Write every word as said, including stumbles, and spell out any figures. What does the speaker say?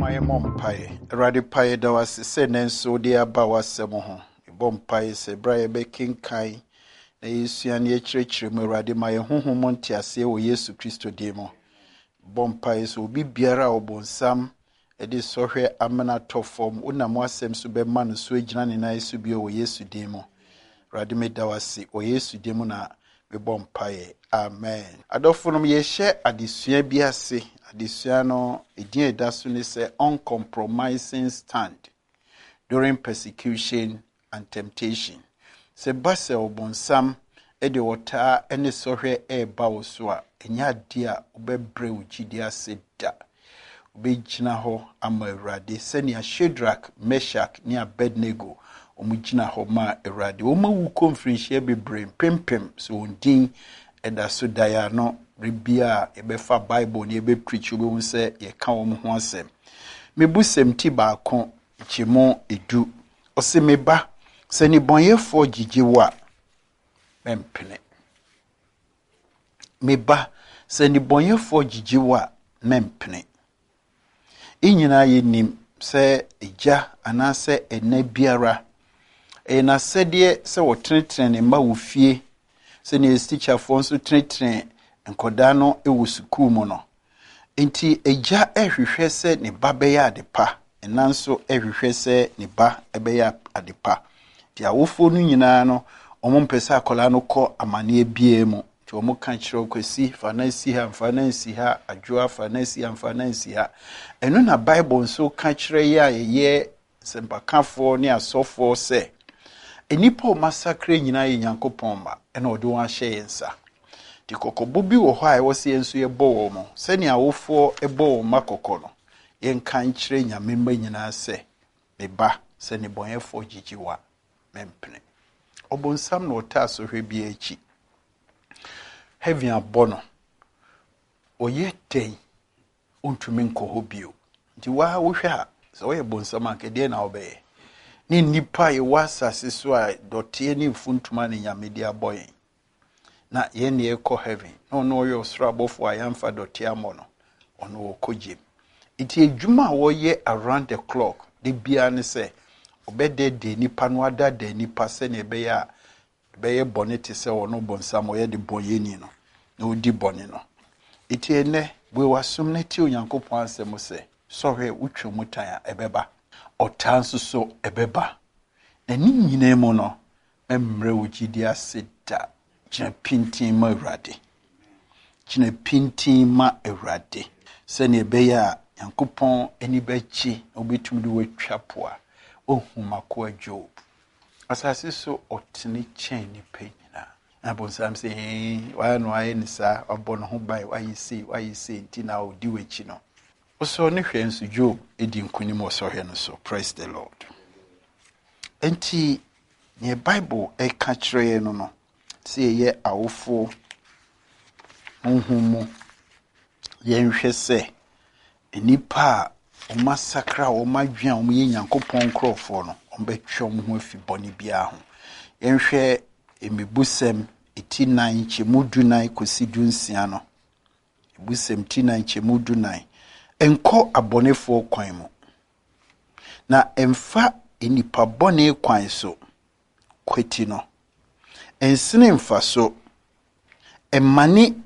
my mom pie, Radi pie da was sending so dear Bawa Semoho, bomb pie, say Bria Baking Kai, a Yusian Church, Muradi, my home montia say, O Yesu Christo demo. Bomb pies will be beera or bon sam, a disorder amana top form, Unamwasem Suberman, Swajan and I subio O Yesu demo. Radime Dawasi, O Yesu demo na. We bomb pie. Amen. Adolfo ye share adisua biase adisua no edin edaso ni say uncompromising stand during persecution and temptation. Se base obonsam e de wota ene sohwe e ba wo so a enya dia obebre ugidi ase da obegina ho ama Awurade sene a Shadrach, Meshach ni Abednego omugina ho ma Awurade oma wu conference bebre pempem so ondin eda so daya no ribia ebefa Bible ni ebe preach obe hu se ye ka wo ho asem mebusem ti ba kon chimo edu ose meba se ni bonyefo gigiwa mempene meba se ni bonyefo gigiwa mempene inyina yenim se eja anase ena biara ena sedie se wo tretre ne ma wo fie se ne teacher fo nso tretre enkoda no ewo sukuu mu no enti eja ehwehwe se ne ba be ya adepa enanso ehwehwe se ne ba ebe ya adepa ti awofo no nyina no omo mpesa akola no kɔ amane bie mu ti omo kan kyerɛ kwasi fanasi ha fanasi ha adwoa fanasi ha fanasi ha eno na Bible nso ka kyerɛ ya ye sempakafo ne asofo se enipo massacre nyina ye Nyankopɔn ma ena ɔde wɔn ahyɛ yensa ti kokobo bi wɔ hɔ a ɛwɔ se yenso ye bɔ wɔ mo se ne awofo ɛbɔ wɔ makokɔ no yen kan kyerɛ nyamemba nyina se meba se ne bɔnyɛfo gigiwa mempene obonsam no ɔta so hwɛ bi achi heaven abono oye ten untumi nkɔ hɔ bio nti wa wo hwɛ a se wo ye bonsam akede na obeye ni nipa ye wasase so a dotie ni mfuntuma ne nyamedi aboyen na ye ne ekɔ heaven no no yo sra bofo ayamfa dotie amono ono okogye iti edwuma wo ye around the clock de bia ne se obede de nipa no ada de nipa se ne be ya be ye bonete se ono bonsam ye de boyeni no na odi bone no iti ene we wasum ne ti Onyankopɔn asem se sohwe utwe mutan a ebeba otanso so ebeba na ni nyina mu no emre wogidi aseda kina pintin ma Awurade kina pintin ma Awurade se ne beya Nyankopɔn ani bachi obetum de watwa poa ohumako Job asase so otini chen ni penyina abonsam se wa no aye nisa obono ho bai wa yisi wa yisi ntina odi wechi no oso ne hwe nso Job edi nkunim osohwe no so praise the Lord enti ne Bible e ka kyerɛ no no se ye awofo honhom ye nhwe se enipa o masakra o madwan o ye Nyankopɔn krofo no o betwe o ho afi boni bia ho ye nhwe emebusem eti nine chemudu nine kosidu nsia no ebusem ti nine chemudu nine enko abonefo kwan mu na emfa enipa bone kwan so kweti no ensene mfa so emani